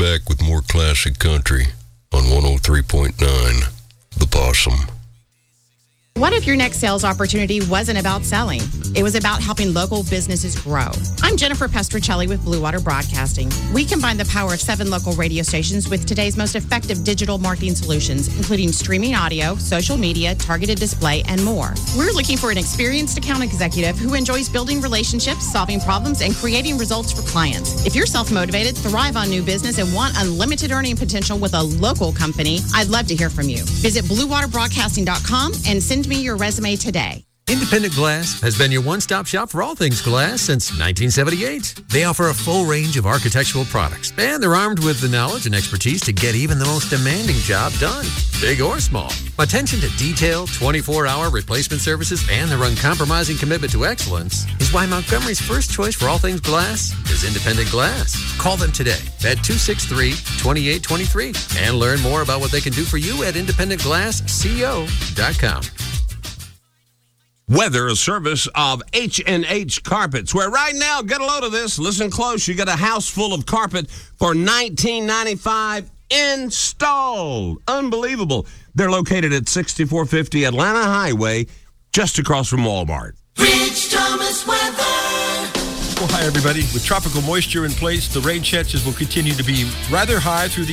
back with more classic country on 103.9 The Possum. What if your next sales opportunity wasn't about selling? It was about helping local businesses grow. I'm Jennifer Pestricelli with Blue Water Broadcasting. We combine the power of 7 local radio stations with today's most effective digital marketing solutions, including streaming audio, social media, targeted display, and more. We're looking for an experienced account executive who enjoys building relationships, solving problems, and creating results for clients. If you're self-motivated, thrive on new business, and want unlimited earning potential with a local company, I'd love to hear from you. Visit BlueWaterBroadcasting.com and send me your resume today. Independent Glass has been your one-stop shop for all things glass since 1978. They offer a full range of architectural products, and they're armed with the knowledge and expertise to get even the most demanding job done, big or small. Attention to detail, 24-hour replacement services, and their uncompromising commitment to excellence is why Montgomery's first choice for all things glass is Independent Glass. Call them today at 263-2823 and learn more about what they can do for you at independentglassco.com. Weather, a service of H&H Carpets, where right now, get a load of this, listen close, you get a house full of carpet for $19.95 installed. Unbelievable. They're located at 6450 Atlanta Highway, just across from Walmart. Rich Thomas weather. Well, hi, everybody. With tropical moisture in place, the rain chances will continue to be rather high through the